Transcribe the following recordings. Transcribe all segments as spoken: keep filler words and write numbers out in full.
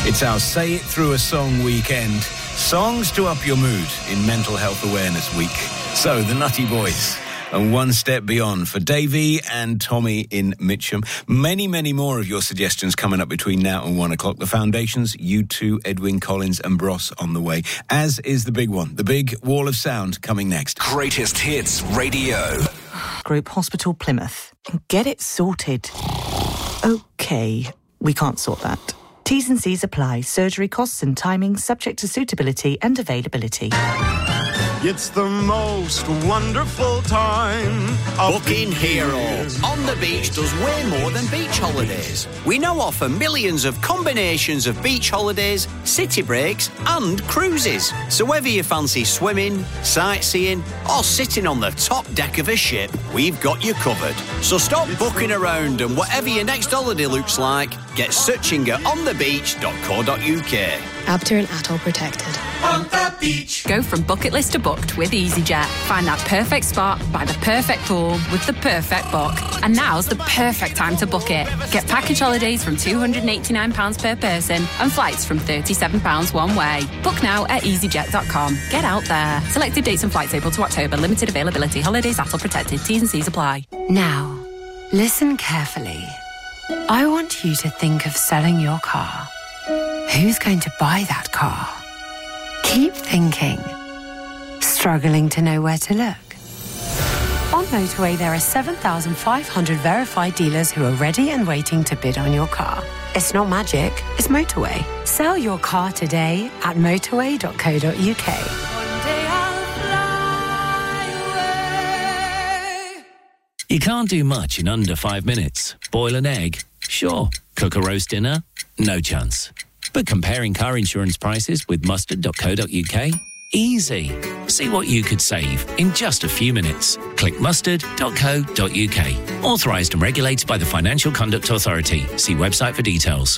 It's our Say It Through a Song weekend. Songs to up your mood in Mental Health Awareness Week. So, the Nutty Boys and One Step Beyond for Davey and Tommy in Mitcham. Many, many more of your suggestions coming up between now and one o'clock. The Foundations, U two, Edwyn Collins and Bros on the way. As is the big one, the big Wall of Sound coming next. Greatest Hits Radio. Group Hospital Plymouth. Get it sorted. OK, we can't sort that. T's and C's apply. Surgery costs and timings subject to suitability and availability. It's the most wonderful time of Booking Hero. On the Beach does way more than beach holidays. We now offer millions of combinations of beach holidays, city breaks and cruises. So whether you fancy swimming, sightseeing or sitting on the top deck of a ship, we've got you covered. So stop booking around and whatever your next holiday looks like, get searching at on the beach dot co dot uk. Abter and Atoll protected. On the beach. Go from bucket list to booked with EasyJet. Find that perfect spot by the perfect pool with the perfect book. And now's the perfect time to book it. Get package holidays from two hundred eighty-nine pounds per person and flights from thirty-seven pounds one way. Book now at easyjet dot com. Get out there. Selected dates and flights April to October. Limited availability. Holidays Atoll protected. T's and C's apply. Now, listen carefully. I want you to think of selling your car. Who's going to buy that car? Keep thinking. Struggling to know where to look? On Motorway, there are seven thousand five hundred verified dealers who are ready and waiting to bid on your car. It's not magic, it's Motorway. Sell your car today at motorway dot co dot uk. You can't do much in under five minutes. Boil an egg? Sure. Cook a roast dinner? No chance. But comparing car insurance prices with mustard dot co dot uk? Easy. See what you could save in just a few minutes. Click mustard dot co dot uk. Authorised and regulated by the Financial Conduct Authority. See website for details.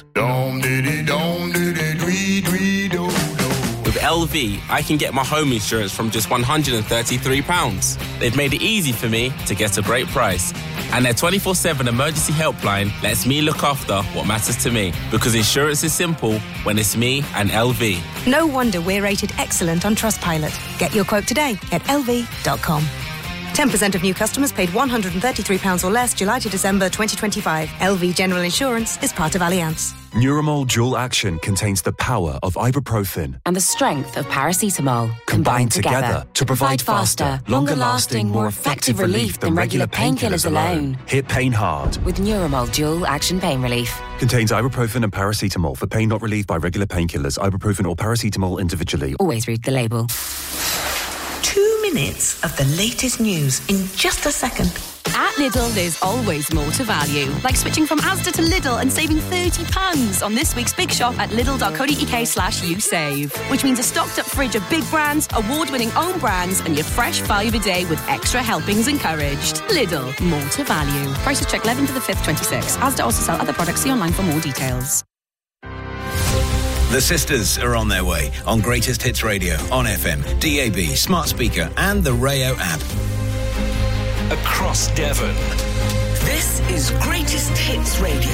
With L V, I can get my home insurance from just one hundred thirty-three pounds. They've made it easy for me to get a great price. And their twenty-four seven emergency helpline lets me look after what matters to me. Because insurance is simple when it's me and L V. No wonder we're rated excellent on Trustpilot. Get your quote today at L V dot com. ten percent of new customers paid one hundred thirty-three pounds or less July to December twenty twenty-five. L V General Insurance is part of Allianz. Nuromol Dual Action contains the power of ibuprofen and the strength of paracetamol combined, combined together, together to provide faster, longer-lasting, more effective relief than regular painkillers alone. Hit pain hard with Nuromol Dual Action Pain Relief. Contains ibuprofen and paracetamol for pain not relieved by regular painkillers. Ibuprofen or paracetamol individually. Always read the label. Two minutes of the latest news in just a second. At Lidl, there's always more to value. Like switching from Asda to Lidl and saving thirty pounds on this week's big shop at lidl dot co dot uk slash you save. Which means a stocked up fridge of big brands, award-winning own brands, and your fresh value a day with extra helpings encouraged. Lidl, more to value. Prices check eleventh to the fifth, twenty-six. Asda also sell other products. See online for more details. The Sisters are on their way on Greatest Hits Radio, on F M, D A B, smart speaker and the Rayo app. Across Devon. This is Greatest Hits Radio.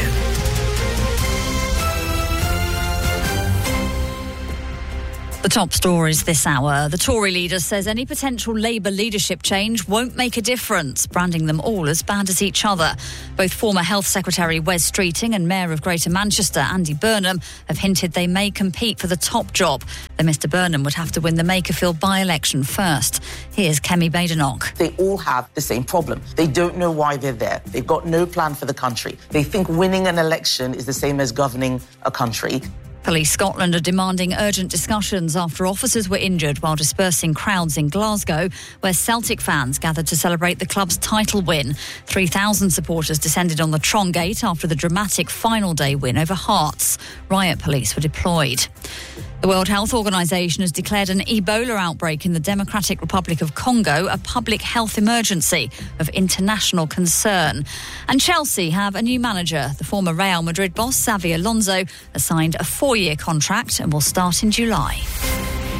The top stories this hour. The Tory leader says any potential Labour leadership change won't make a difference, branding them all as bad as each other. Both former Health Secretary Wes Streeting and Mayor of Greater Manchester Andy Burnham have hinted they may compete for the top job. Though Mr Burnham would have to win the Makerfield by-election first. Here's Kemi Badenoch. They all have the same problem. They don't know why they're there. They've got no plan for the country. They think winning an election is the same as governing a country. Police Scotland are demanding urgent discussions after officers were injured while dispersing crowds in Glasgow, where Celtic fans gathered to celebrate the club's title win. three thousand supporters descended on the Trongate after the dramatic final day win over Hearts. Riot police were deployed. The World Health Organization has declared an Ebola outbreak in the Democratic Republic of Congo a public health emergency of international concern. And Chelsea have a new manager. The former Real Madrid boss, Xabi Alonso, has signed a four-year contract and will start in July.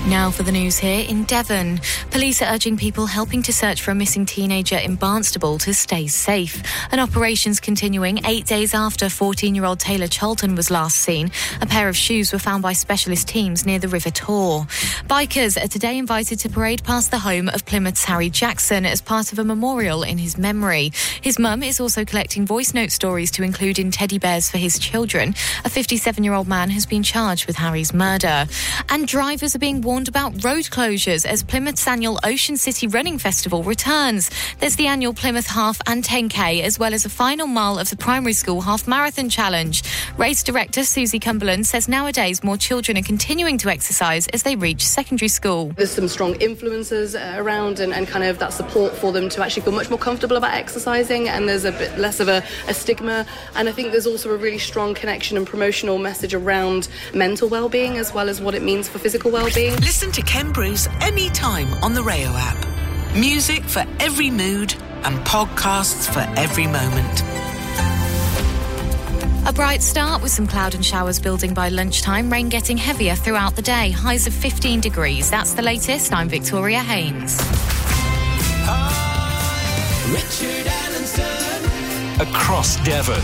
Now for the news here in Devon. Police are urging people helping to search for a missing teenager in Barnstaple to stay safe. An operation's continuing eight days after fourteen-year-old Taylor Charlton was last seen. A pair of shoes were found by specialist teams near the River Tor. Bikers are today invited to parade past the home of Plymouth's Harry Jackson as part of a memorial in his memory. His mum is also collecting voice note stories to include in teddy bears for his children. A fifty-seven-year-old man has been charged with Harry's murder. And drivers are being warned about road closures as Plymouth's annual Ocean City Running Festival returns. There's the annual Plymouth Half and ten K, as well as a final mile of the primary school half marathon challenge. Race director Susie Cumberland says nowadays more children are continuing to exercise as they reach secondary school. There's some strong influences around and, and kind of that support for them to actually feel much more comfortable about exercising, and there's a bit less of a, a stigma. And I think there's also a really strong connection and promotional message around mental well-being as well as what it means for physical well-being. Listen to Ken Bruce anytime on the Rayo app. Music for every mood and podcasts for every moment. A bright start with some cloud and showers building by lunchtime, rain getting heavier throughout the day, highs of fifteen degrees. That's the latest. I'm Victoria Haynes. Richard Allenson. Across Devon.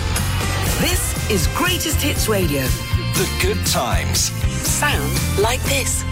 This is Greatest Hits Radio. The good times. Sound like this.